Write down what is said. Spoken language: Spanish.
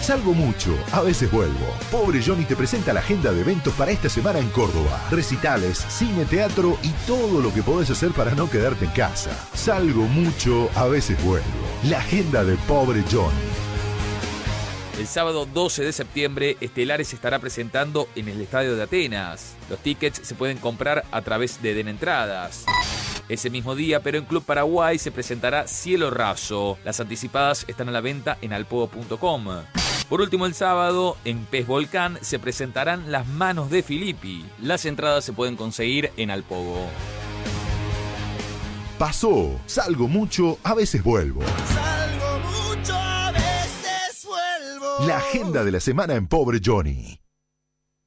Salgo mucho, a veces vuelvo. Pobre Johnny te presenta la agenda de eventos para esta semana en Córdoba. Recitales, cine, teatro y todo lo que podés hacer para no quedarte en casa. Salgo mucho, a veces vuelvo. La agenda de Pobre Johnny. El sábado 12 de septiembre, Estelares se estará presentando en el Estadio de Atenas. Los tickets se pueden comprar a través de Den Entradas. Ese mismo día, pero en Club Paraguay, se presentará Cielo Raso. Las anticipadas están a la venta en alpogo.com. Por último, el sábado, en Pez Volcán, se presentarán Las Manos de Filippi. Las entradas se pueden conseguir en Alpogo. Pasó. Salgo mucho, a veces vuelvo. Salgo mucho, a veces vuelvo. La agenda de la semana en Pobre Johnny.